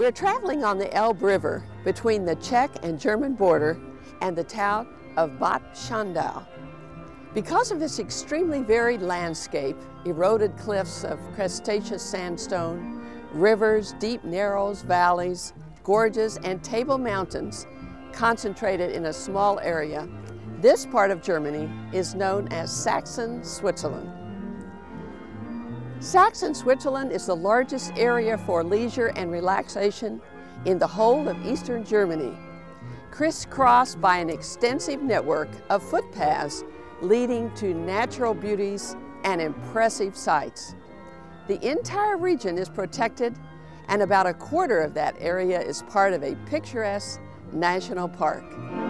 We're traveling on the Elbe River between the Czech and German border and the town of Bad Schandau. Because of its extremely varied landscape, eroded cliffs of cretaceous sandstone, rivers, deep narrows, valleys, gorges, and table mountains concentrated in a small area, this part of Germany is known as Saxon Switzerland. Saxon Switzerland is the largest area for leisure and relaxation in the whole of eastern Germany, crisscrossed by an extensive network of footpaths leading to natural beauties and impressive sights. The entire region is protected, and about a quarter of that area is part of a picturesque national park.